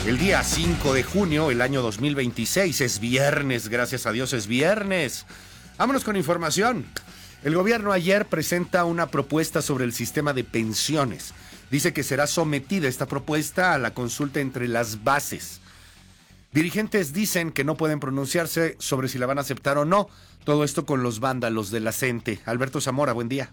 El día 5 de junio, el año 2026, es viernes, gracias a Dios es viernes. Vámonos con información. El gobierno ayer presenta una propuesta sobre el sistema de pensiones. Dice que será sometida esta propuesta a la consulta entre las bases. Dirigentes dicen que no pueden pronunciarse sobre si la van a aceptar o no. Todo esto con los vándalos de la CENTE. Alberto Zamora, buen día.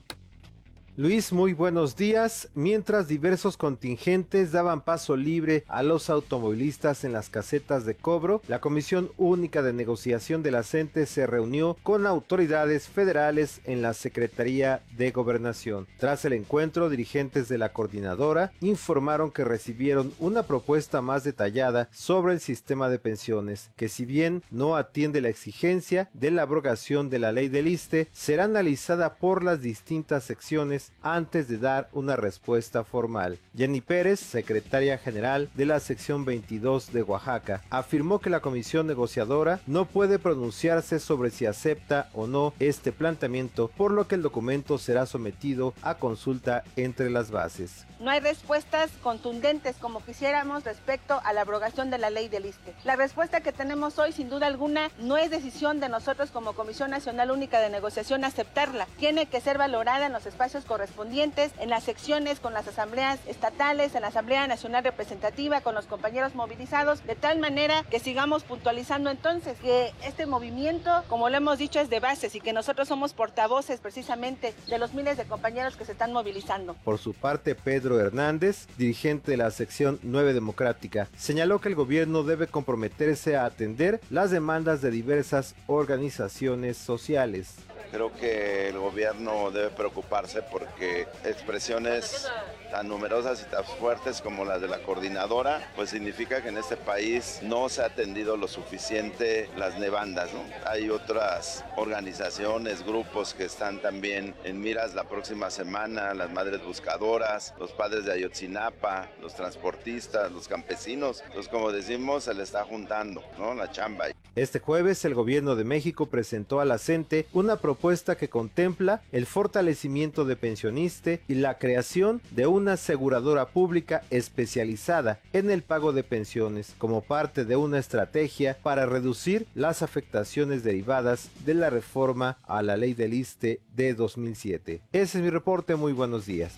Luis, muy buenos días. Mientras diversos contingentes daban paso libre a los automovilistas en las casetas de cobro, la Comisión Única de Negociación de la CENTE se reunió con autoridades federales en la Secretaría de Gobernación. Tras el encuentro, dirigentes de la coordinadora informaron que recibieron una propuesta más detallada sobre el sistema de pensiones, que si bien no atiende la exigencia de la abrogación de la ley del ISSSTE, será analizada por las distintas secciones antes de dar una respuesta formal. Jenny Pérez, secretaria general de la sección 22 de Oaxaca, afirmó que la comisión negociadora no puede pronunciarse sobre si acepta o no este planteamiento, por lo que el documento será sometido a consulta entre las bases. No hay respuestas contundentes como quisiéramos respecto a la abrogación de la ley del ISSSTE. La respuesta que tenemos hoy, sin duda alguna, no es decisión de nosotros como Comisión Nacional Única de Negociación aceptarla. Tiene que ser valorada en los espacios correspondientes, en las secciones, con las asambleas estatales, en la Asamblea Nacional Representativa, con los compañeros movilizados, de tal manera que sigamos puntualizando entonces que este movimiento, como lo hemos dicho, es de bases y que nosotros somos portavoces precisamente de los miles de compañeros que se están movilizando. Por su parte, Pedro Hernández, dirigente de la sección 9 democrática, señaló que el gobierno debe comprometerse a atender las demandas de diversas organizaciones sociales. Creo que el gobierno debe preocuparse porque expresiones tan numerosas y tan fuertes como las de la coordinadora, pues significa que en este país no se ha atendido lo suficiente las demandas, ¿no? Hay otras organizaciones, grupos que están también en miras la próxima semana, las madres buscadoras, los padres de Ayotzinapa, los transportistas, los campesinos. Entonces, como decimos, se le está juntando, ¿no?, la chamba. Este jueves, el gobierno de México presentó a la CENTE una propuesta que contempla el fortalecimiento de Pensioniste y la creación de una aseguradora pública especializada en el pago de pensiones, como parte de una estrategia para reducir las afectaciones derivadas de la reforma a la ley del ISSSTE de 2007. Ese es mi reporte, muy buenos días.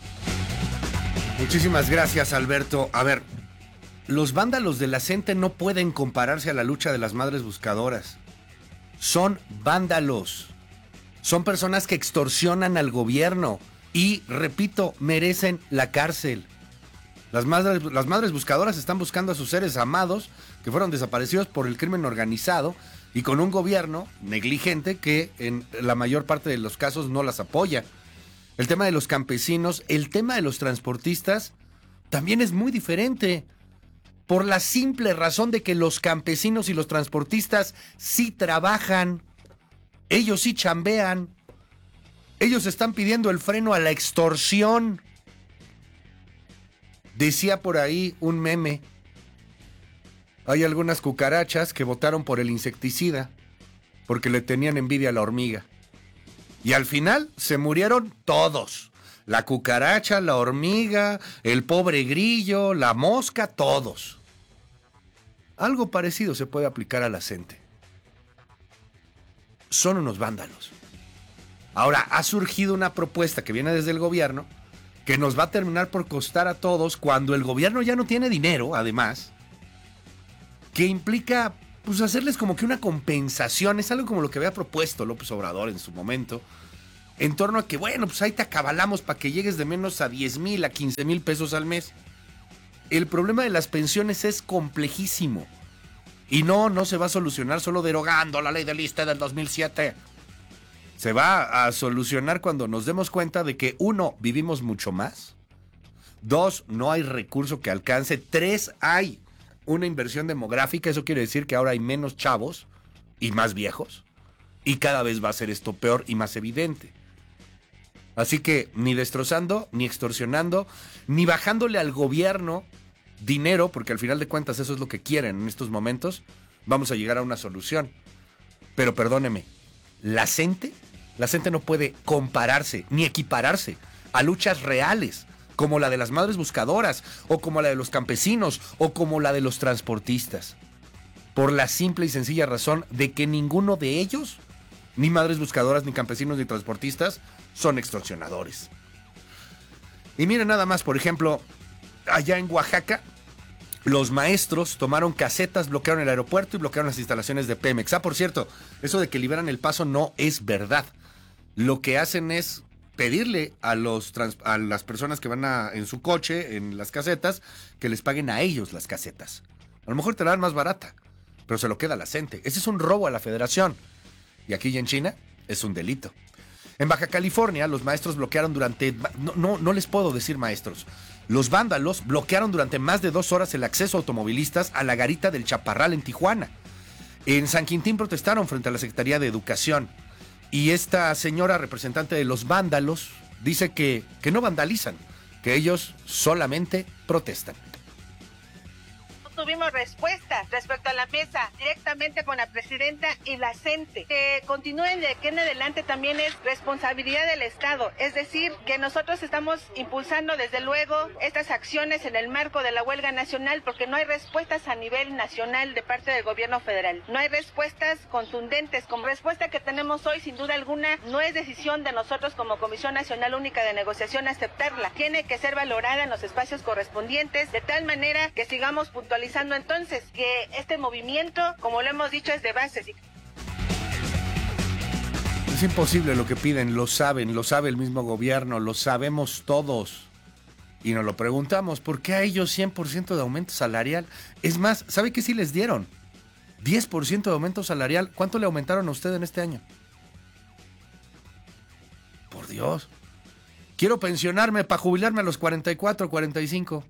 Muchísimas gracias, Alberto. A ver, los vándalos de la CENTE no pueden compararse a la lucha de las madres buscadoras. Son vándalos. Son personas que extorsionan al gobierno y, repito, merecen la cárcel. Las madres buscadoras están buscando a sus seres amados que fueron desaparecidos por el crimen organizado y con un gobierno negligente que en la mayor parte de los casos no las apoya. El tema de los campesinos, el tema de los transportistas también es muy diferente. Por la simple razón de que los campesinos y los transportistas sí trabajan, ellos sí chambean, ellos están pidiendo el freno a la extorsión. Decía por ahí un meme, hay algunas cucarachas que votaron por el insecticida porque le tenían envidia a la hormiga. Y al final se murieron todos. La cucaracha, la hormiga, el pobre grillo, la mosca, todos. Algo parecido se puede aplicar a la CENTE. Son unos vándalos. Ahora, ha surgido una propuesta que viene desde el gobierno que nos va a terminar por costar a todos cuando el gobierno ya no tiene dinero, además, que implica pues hacerles como que una compensación. Es algo como lo que había propuesto López Obrador en su momento, en torno a que, bueno, pues ahí te acabalamos para que llegues de menos a 10,000, a 15,000 pesos al mes. El problema de las pensiones es complejísimo. Y no se va a solucionar solo derogando la ley del ISSSTE del 2007. Se va a solucionar cuando nos demos cuenta de que, 1, vivimos mucho más. 2, no hay recurso que alcance. 3, hay una inversión demográfica. Eso quiere decir que ahora hay menos chavos y más viejos. Y cada vez va a ser esto peor y más evidente. Así que ni destrozando, ni extorsionando, ni bajándole al gobierno dinero, porque al final de cuentas eso es lo que quieren en estos momentos, vamos a llegar a una solución. Pero perdóneme, la CENTE no puede compararse ni equipararse a luchas reales como la de las madres buscadoras, o como la de los campesinos, o como la de los transportistas. Por la simple y sencilla razón de que ninguno de ellos, ni madres buscadoras, ni campesinos, ni transportistas, son extorsionadores. Y miren nada más, por ejemplo, allá en Oaxaca, los maestros tomaron casetas, bloquearon el aeropuerto y bloquearon las instalaciones de Pemex. Ah, por cierto, eso de que liberan el paso no es verdad. Lo que hacen es pedirle a las personas que van en su coche, en las casetas, que les paguen a ellos las casetas. A lo mejor te la dan más barata, pero se lo queda la gente. Ese es un robo a la federación. Y aquí en China es un delito. En Baja California, los maestros bloquearon durante... No les puedo decir maestros. Los vándalos bloquearon durante más de 2 horas el acceso a automovilistas a la garita del Chaparral en Tijuana. En San Quintín protestaron frente a la Secretaría de Educación. Y esta señora representante de los vándalos dice que no vandalizan, que ellos solamente protestan. Tuvimos respuesta respecto a la mesa directamente con la presidenta y la CENTE. Que continúen de aquí en adelante también es responsabilidad del Estado, es decir, que nosotros estamos impulsando desde luego estas acciones en el marco de la huelga nacional porque no hay respuestas a nivel nacional de parte del gobierno federal. No hay respuestas contundentes. Como respuesta que tenemos hoy, sin duda alguna, no es decisión de nosotros como Comisión Nacional Única de Negociación aceptarla. Tiene que ser valorada en los espacios correspondientes de tal manera que sigamos puntualizando entonces que este movimiento, como lo hemos dicho, es de bases. Es imposible lo que piden, lo saben, lo sabe el mismo gobierno, lo sabemos todos. Y nos lo preguntamos, ¿por qué a ellos 100% de aumento salarial? Es más, ¿sabe qué sí les dieron? 10% de aumento salarial. ¿Cuánto le aumentaron a usted en este año? Por Dios. Quiero pensionarme para jubilarme a los 44, 45.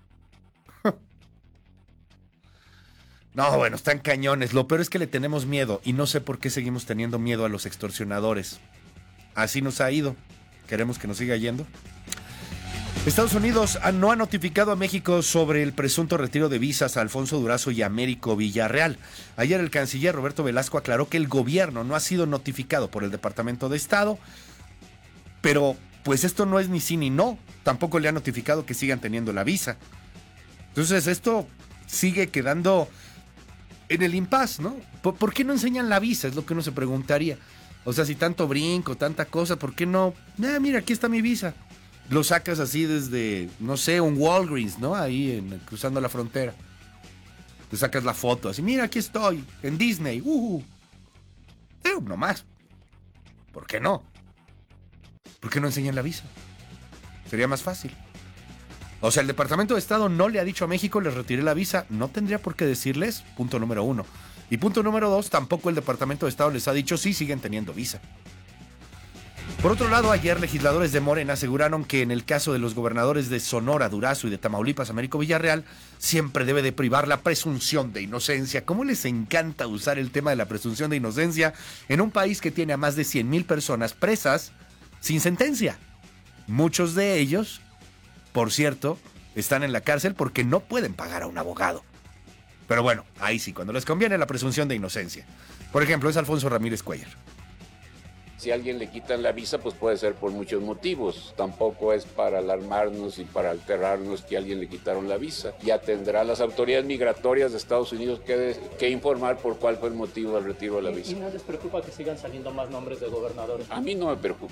No, bueno, están cañones. Lo peor es que le tenemos miedo y no sé por qué seguimos teniendo miedo a los extorsionadores. Así nos ha ido. ¿Queremos que nos siga yendo? Estados Unidos no ha notificado a México sobre el presunto retiro de visas a Alfonso Durazo y Américo Villarreal. Ayer el canciller Roberto Velasco aclaró que el gobierno no ha sido notificado por el Departamento de Estado, pero pues esto no es ni sí ni no. Tampoco le ha notificado que sigan teniendo la visa. Entonces esto sigue quedando en el impasse, ¿no? ¿Por qué no enseñan la visa? Es lo que uno se preguntaría. O sea, si tanto brinco, tanta cosa, ¿por qué no? Mira, aquí está mi visa. Lo sacas así desde, no sé, un Walgreens, ¿no? Ahí cruzando la frontera. Te sacas la foto, así, mira, aquí estoy, en Disney. No más. ¿Por qué no? ¿Por qué no enseñan la visa? Sería más fácil. O sea, el Departamento de Estado no le ha dicho a México, les retiré la visa. No tendría por qué decirles, punto número 1. Y punto número 2, tampoco el Departamento de Estado les ha dicho, sí, siguen teniendo visa. Por otro lado, ayer legisladores de Morena aseguraron que en el caso de los gobernadores de Sonora, Durazo y de Tamaulipas, Américo Villarreal, siempre debe de privar la presunción de inocencia. ¿Cómo les encanta usar el tema de la presunción de inocencia en un país que tiene a más de 100,000 personas presas sin sentencia? Muchos de ellos, por cierto, están en la cárcel porque no pueden pagar a un abogado. Pero bueno, ahí sí, cuando les conviene la presunción de inocencia. Por ejemplo, es Alfonso Ramírez Cuellar. Si a alguien le quitan la visa, pues puede ser por muchos motivos. Tampoco es para alarmarnos y para alterarnos que a alguien le quitaron la visa. Ya tendrá las autoridades migratorias de Estados Unidos que informar por cuál fue el motivo del retiro de la visa. ¿Y no les preocupa que sigan saliendo más nombres de gobernadores? A mí no me preocupa.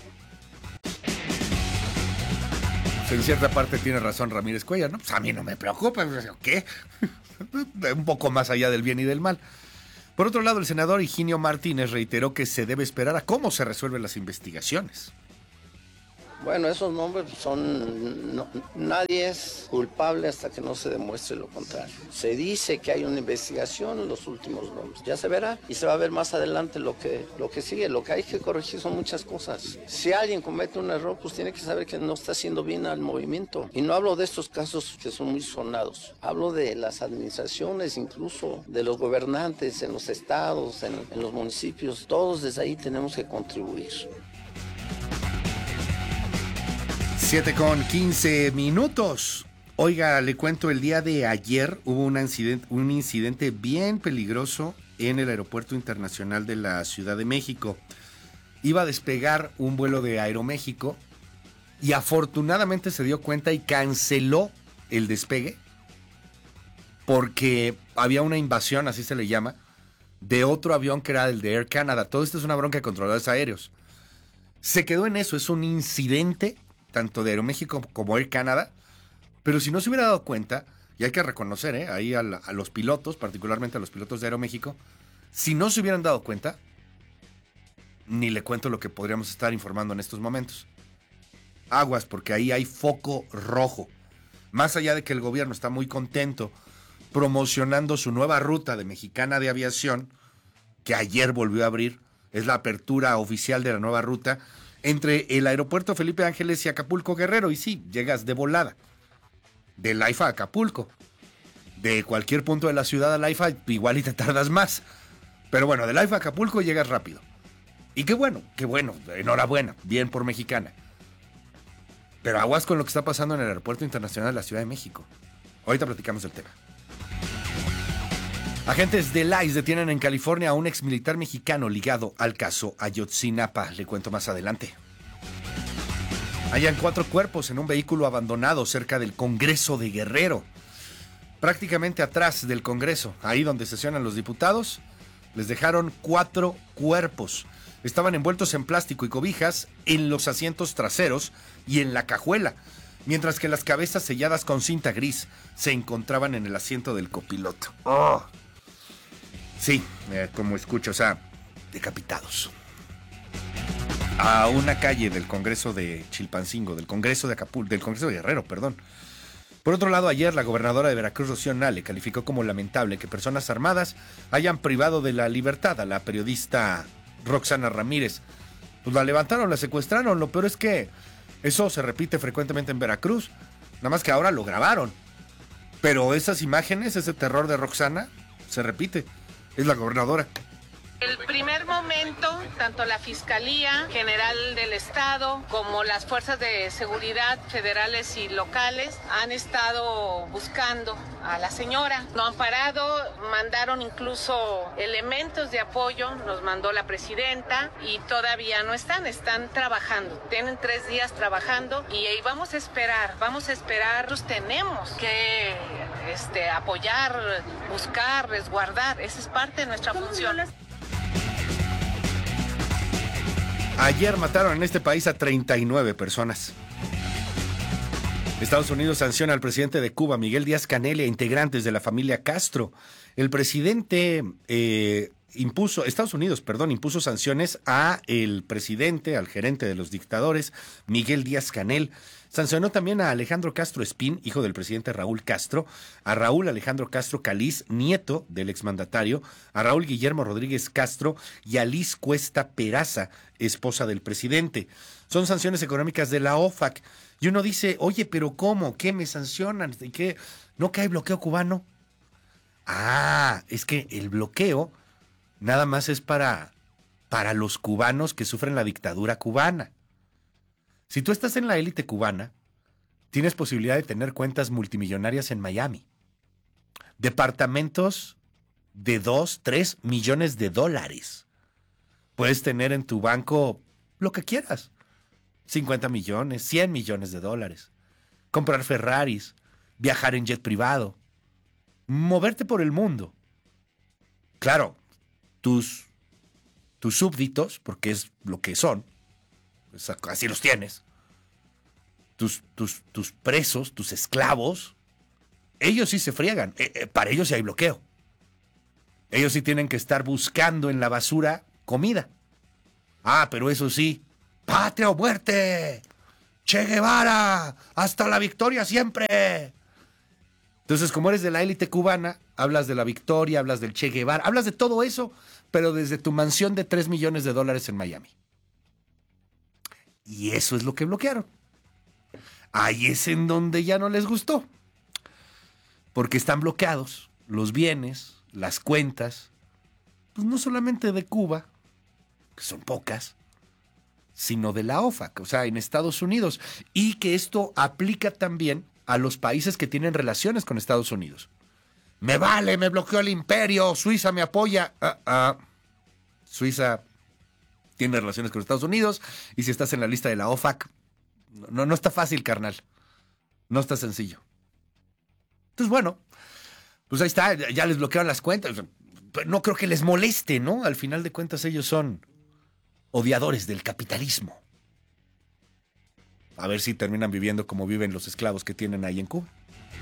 En cierta parte tiene razón Ramírez Cuellar, ¿no? Pues a mí no me preocupa, ¿qué? Un poco más allá del bien y del mal. Por otro lado, el senador Higinio Martínez reiteró que se debe esperar a cómo se resuelven las investigaciones. Bueno, esos nombres nadie es culpable hasta que no se demuestre lo contrario. Se dice que hay una investigación en los últimos nombres. Ya se verá y se va a ver más adelante lo que sigue. Lo que hay que corregir son muchas cosas. Si alguien comete un error, pues tiene que saber que no está haciendo bien al movimiento. Y no hablo de estos casos que son muy sonados. Hablo de las administraciones, incluso de los gobernantes en los estados, en los municipios. Todos desde ahí tenemos que contribuir. 7:15. Oiga, le cuento, el día de ayer hubo un incidente bien peligroso en el Aeropuerto Internacional de la Ciudad de México. Iba a despegar un vuelo de Aeroméxico y afortunadamente se dio cuenta y canceló el despegue porque había una invasión, así se le llama, de otro avión que era el de Air Canada. Todo esto es una bronca de controladores aéreos. Se quedó en eso, es un incidente tanto de Aeroméxico como Air Canada, pero si no se hubiera dado cuenta, y hay que reconocer ahí a los pilotos, particularmente a los pilotos de Aeroméxico, si no se hubieran dado cuenta, ni le cuento lo que podríamos estar informando en estos momentos. Aguas, porque ahí hay foco rojo. Más allá de que el gobierno está muy contento promocionando su nueva ruta de Mexicana de Aviación, que ayer volvió a abrir, es la apertura oficial de la nueva ruta entre el aeropuerto Felipe Ángeles y Acapulco Guerrero. Y sí, llegas de volada, del AIFA a Acapulco. De cualquier punto de la ciudad al AIFA, igual y te tardas más. Pero bueno, del AIFA a Acapulco llegas rápido. Y qué bueno, enhorabuena, bien por Mexicana. Pero aguas con lo que está pasando en el Aeropuerto Internacional de la Ciudad de México. Ahorita platicamos del tema. Agentes del ICE detienen en California a un exmilitar mexicano ligado al caso Ayotzinapa. Le cuento más adelante. Hallan 4 cuerpos en un vehículo abandonado cerca del Congreso de Guerrero. Prácticamente atrás del Congreso, ahí donde sesionan los diputados, les dejaron 4 cuerpos. Estaban envueltos en plástico y cobijas en los asientos traseros y en la cajuela, mientras que las cabezas selladas con cinta gris se encontraban en el asiento del copiloto. ¡Oh! Sí, como escucho, o sea, decapitados. A una calle del Congreso de Chilpancingo, del Congreso de Acapulco, del Congreso de Guerrero, perdón. Por otro lado, ayer la gobernadora de Veracruz, Rocío Nale, calificó como lamentable que personas armadas hayan privado de la libertad a la periodista Roxana Ramírez. Pues la levantaron, la secuestraron. Lo peor es que eso se repite frecuentemente en Veracruz. Nada más que ahora lo grabaron. Pero esas imágenes, ese terror de Roxana, se repite. Es la gobernadora. El primer momento, tanto la Fiscalía General del Estado como las fuerzas de seguridad federales y locales han estado buscando a la señora. No han parado, mandaron incluso elementos de apoyo, nos mandó la presidenta y todavía no están trabajando. Tienen 3 días trabajando y ahí vamos a esperar. Pues tenemos que apoyar, buscar, resguardar. Esa es parte de nuestra función. Ayer mataron en este país a 39 personas. Estados Unidos sanciona al presidente de Cuba, Miguel Díaz-Canel, e integrantes de la familia Castro. El presidente Estados Unidos impuso sanciones a el presidente, al gerente de los dictadores, Miguel Díaz-Canel. Sancionó también a Alejandro Castro Espín, hijo del presidente Raúl Castro, a Raúl Alejandro Castro Caliz, nieto del exmandatario, a Raúl Guillermo Rodríguez Castro y a Liz Cuesta Peraza, esposa del presidente. Son sanciones económicas de la OFAC. Y uno dice, oye, pero ¿cómo? ¿Qué me sancionan? ¿Y qué? ¿No que hay bloqueo cubano? Ah, es que el bloqueo nada más es para los cubanos que sufren la dictadura cubana. Si tú estás en la élite cubana, tienes posibilidad de tener cuentas multimillonarias en Miami. Departamentos de 2, 3 millones de dólares. Puedes tener en tu banco lo que quieras. 50 millones, 100 millones de dólares. Comprar Ferraris, viajar en jet privado, moverte por el mundo. Claro, tus súbditos, porque es lo que son, pues así los tienes. Tus presos, tus esclavos, ellos sí se friegan. Para ellos sí hay bloqueo. Ellos sí tienen que estar buscando en la basura comida. Ah, pero eso sí, ¡patria o muerte! ¡Che Guevara! ¡Hasta la victoria siempre! Entonces, como eres de la élite cubana, hablas de la victoria, hablas del Che Guevara, hablas de todo eso, pero desde tu mansión de 3 millones de dólares en Miami. Y eso es lo que bloquearon. Ahí es en donde ya no les gustó. Porque están bloqueados los bienes, las cuentas, pues no solamente de Cuba, que son pocas, sino de la OFAC, o sea, en Estados Unidos. Y que esto aplica también a los países que tienen relaciones con Estados Unidos. Me vale, me bloqueó el imperio, Suiza me apoya. Suiza tiene relaciones con Estados Unidos y si estás en la lista de la OFAC, No está fácil, carnal. No está sencillo. Entonces, bueno, pues ahí está, ya les bloquearon las cuentas. No creo que les moleste, ¿no? Al final de cuentas ellos son odiadores del capitalismo. A ver si terminan viviendo como viven los esclavos que tienen ahí en Cuba.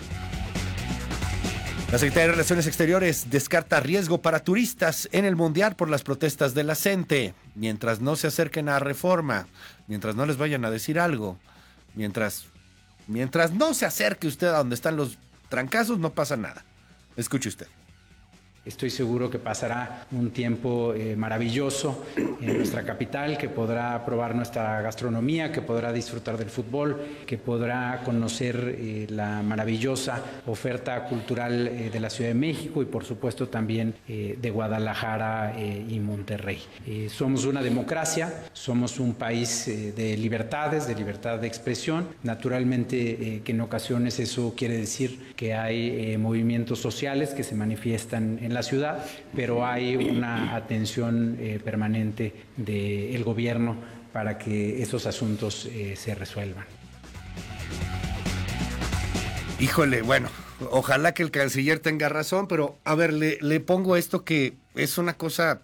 La Secretaría de Relaciones Exteriores descarta riesgo para turistas en el Mundial por las protestas de la CENTE. Mientras no se acerquen a Reforma, mientras no les vayan a decir algo, mientras no se acerque usted a donde están los trancazos, no pasa nada. Escuche usted. Estoy seguro que pasará un tiempo maravilloso en nuestra capital, que podrá probar nuestra gastronomía, que podrá disfrutar del fútbol, que podrá conocer la maravillosa oferta cultural de la Ciudad de México y por supuesto también de Guadalajara y Monterrey. Somos una democracia, somos un país de libertades, de libertad de expresión. Naturalmente que en ocasiones eso quiere decir que hay movimientos sociales que se manifiestan en la ciudad, pero hay una atención permanente del gobierno para que esos asuntos se resuelvan. Híjole, bueno, ojalá que el canciller tenga razón, pero a ver, le pongo esto que es una cosa...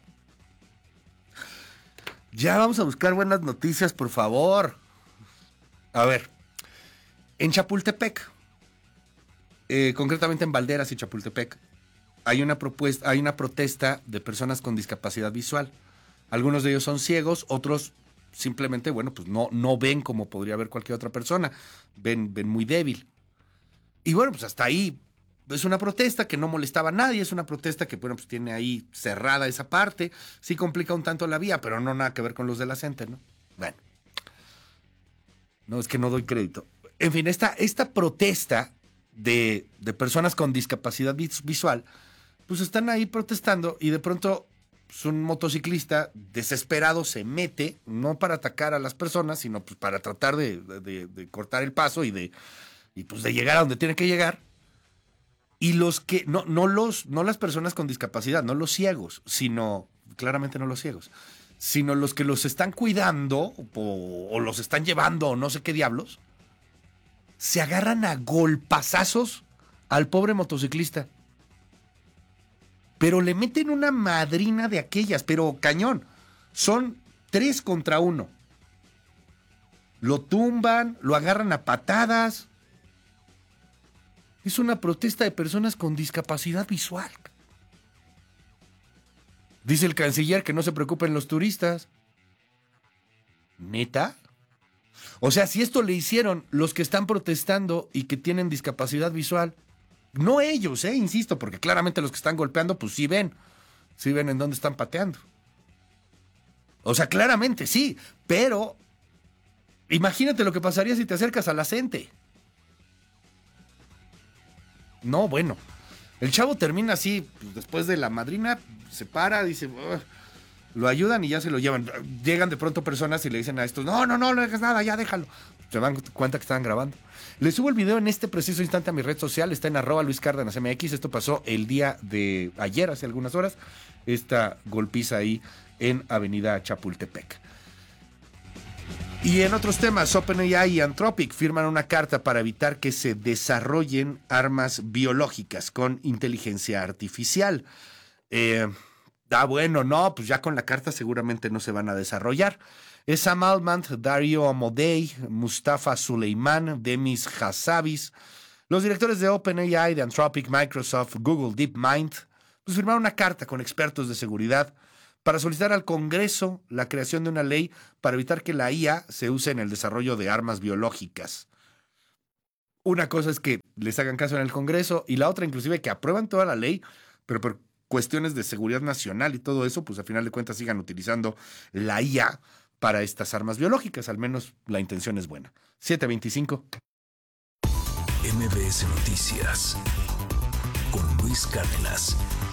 Ya vamos a buscar buenas noticias, por favor. A ver, en Chapultepec, concretamente en Valderas y Chapultepec, hay una protesta de personas con discapacidad visual. Algunos de ellos son ciegos, otros simplemente, bueno, pues no ven como podría ver cualquier otra persona. Ven muy débil. Y bueno, pues hasta ahí es una protesta que no molestaba a nadie, es una protesta que, bueno, pues tiene ahí cerrada esa parte. Sí complica un tanto la vía, pero no nada que ver con los de la CENTE, ¿no? Bueno. No, es que no doy crédito. En fin, esta protesta de personas con discapacidad visual, pues están ahí protestando y de pronto pues, un motociclista desesperado se mete, no para atacar a las personas, sino pues para tratar de cortar el paso y pues de llegar a donde tiene que llegar. Y los que, no las personas con discapacidad, no los ciegos, sino, claramente no los ciegos, sino los que los están cuidando o los están llevando o no sé qué diablos, se agarran a golpazazos al pobre motociclista. Pero le meten una madrina de aquellas, pero cañón. Son 3 contra 1. Lo tumban, lo agarran a patadas. Es una protesta de personas con discapacidad visual. Dice el canciller que no se preocupen los turistas. ¿Neta? O sea, si esto le hicieron los que están protestando y que tienen discapacidad visual, no ellos, insisto, porque claramente los que están golpeando, pues sí ven en dónde están pateando. O sea, claramente sí, pero imagínate lo que pasaría si te acercas a la CENTE. No, bueno, el chavo termina así, pues, después de la madrina, se para, dice... Lo ayudan y ya se lo llevan. Llegan de pronto personas y le dicen a estos, no le hagas nada, ya déjalo. Se dan cuenta que estaban grabando. Les subo el video en este preciso instante a mi red social, está en @LuisCárdenasMX. Esto pasó el día de ayer, hace algunas horas, esta golpiza ahí en Avenida Chapultepec. Y en otros temas, OpenAI y Anthropic firman una carta para evitar que se desarrollen armas biológicas con inteligencia artificial. Bueno, no, pues ya con la carta seguramente no se van a desarrollar. Es Sam Altman, Dario Amodei, Mustafa Suleiman, Demis Hassabis, los directores de OpenAI, de Anthropic, Microsoft, Google, DeepMind, pues firmaron una carta con expertos de seguridad para solicitar al Congreso la creación de una ley para evitar que la IA se use en el desarrollo de armas biológicas. Una cosa es que les hagan caso en el Congreso y la otra inclusive que aprueban toda la ley, pero por cuestiones de seguridad nacional y todo eso, pues a final de cuentas sigan utilizando la IA para estas armas biológicas. Al menos la intención es buena. 7:25. MBS Noticias con Luis Cárdenas.